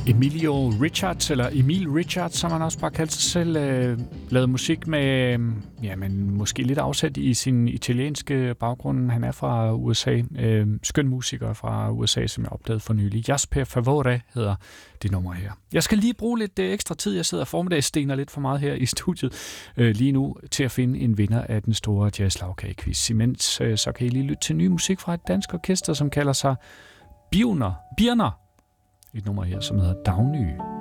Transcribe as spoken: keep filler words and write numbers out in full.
Emilio Richards, eller Emil Richards, som han også bare kaldte sig selv, øh, lavede musik med, øh, ja, men måske lidt afsat i sin italienske baggrund. Han er fra U S A. Øh, skøn musiker fra U S A, som jeg opdagede for nylig. Jasper Favore hedder det nummer her. Jeg skal lige bruge lidt øh, ekstra tid. Jeg sidder formiddagsstener lidt for meget her i studiet øh, lige nu til at finde en vinder af den store jazzlagkagequiz. Imens øh, så kan I lige lytte til ny musik fra et dansk orkester, som kalder sig Birner. Birner. Et nummer her, som hedder Dagny.